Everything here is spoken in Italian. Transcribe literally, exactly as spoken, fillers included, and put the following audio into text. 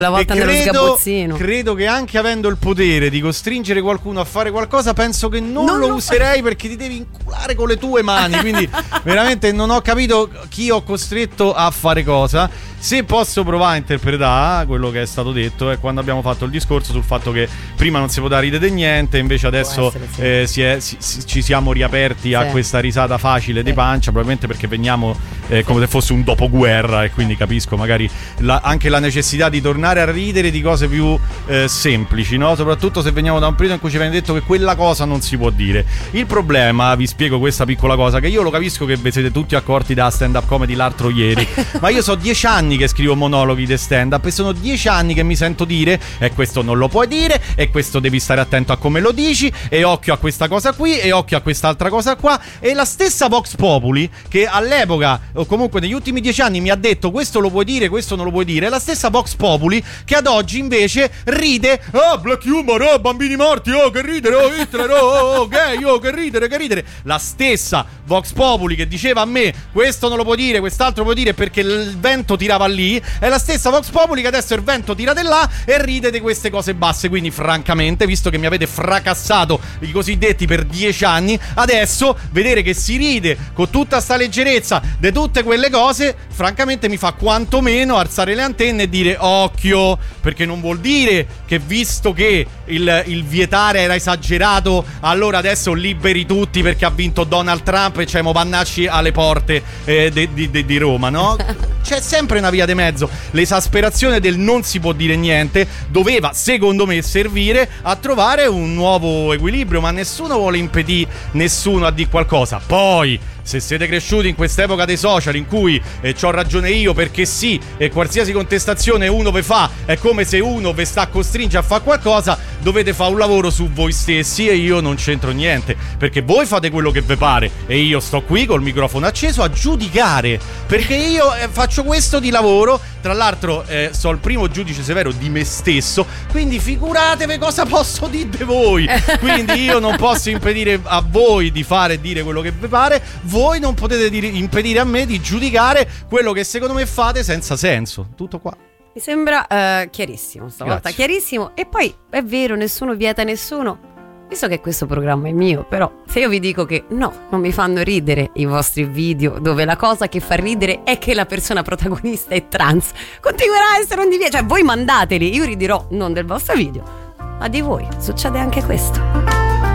La volta e nello credo, sgabozzino. credo che anche avendo il potere di costringere qualcuno a fare qualcosa, penso che non, non lo no. userei, perché ti devi inculare con le tue mani. Quindi veramente non ho capito chi ho costretto a fare cosa. Se posso provare a interpretare quello che è stato detto è quando abbiamo fatto il discorso sul fatto che prima non si poteva ridere di niente, invece adesso essere, sì. eh, si è, si, si, ci siamo riaperti sì. a questa risata facile sì. di pancia, probabilmente perché veniamo eh, sì. come se fosse un dopoguerra, e quindi capisco magari la, anche la necessità di tornare a ridere di cose più eh, semplici, no? Soprattutto se veniamo da un periodo in cui ci viene detto che quella cosa non si può dire. Il problema, vi spiego questa piccola cosa, che io lo capisco che vi siete tutti accorti da stand up comedy l'altro ieri, ma io so dieci anni che scrivo monologhi di stand up e sono dieci anni che mi sento dire e questo non lo puoi dire, e questo devi stare attento a come lo dici, e occhio a questa cosa qui, e occhio a quest'altra cosa qua. E la stessa Vox Populi, che all'epoca o comunque negli ultimi dieci anni mi ha detto questo lo puoi dire, questo non lo puoi dire, è la stessa Vox Populi che ad oggi invece ride, oh black humor, oh bambini morti, oh che ridere, oh Hitler, oh, oh gay, oh che ridere, che ridere. La stessa Vox Populi che diceva a me questo non lo puoi dire, quest'altro puoi dire perché il vento tirava lì, è la stessa Vox Populi che adesso il vento tira di là e ride di queste cose basse. Quindi francamente, visto che mi avete fracassato i cosiddetti per dieci anni, adesso vedere che si ride con tutta sta leggerezza di tutte quelle cose, francamente mi fa quantomeno alzare le antenne e dire occhio, perché non vuol dire che visto che il, il vietare era esagerato, allora adesso liberi tutti perché ha vinto Donald Trump e c'è Movannacci alle porte eh, di, di, di Roma, no? C'è sempre una via di mezzo. L'esasperazione del non si può dire niente doveva, secondo me, servire a trovare un nuovo equilibrio, ma nessuno vuole impedire nessuno a dire qualcosa. Poi se siete cresciuti in quest'epoca dei social in cui eh, c'ho ragione io perché sì, e qualsiasi contestazione uno ve fa è come se uno ve sta a costringe a fare qualcosa, dovete fare un lavoro su voi stessi, e io non c'entro niente, perché voi fate quello che vi pare e io sto qui col microfono acceso a giudicare, perché io eh, faccio questo di lavoro. Tra l'altro eh, sono il primo giudice severo di me stesso, quindi figuratevi cosa posso dire di voi. Quindi io non posso impedire a voi di fare e dire quello che vi pare, voi non potete dire, impedire a me di giudicare quello che secondo me fate senza senso. Tutto qua. Mi sembra uh, chiarissimo stavolta. Grazie. Chiarissimo. E poi è vero, nessuno vieta nessuno. Visto che questo programma è mio, però se io vi dico che no, non mi fanno ridere i vostri video dove la cosa che fa ridere è che la persona protagonista è trans, continuerà a essere un divieto. Cioè voi mandateli, io riderò non del vostro video, ma di voi. Succede anche questo.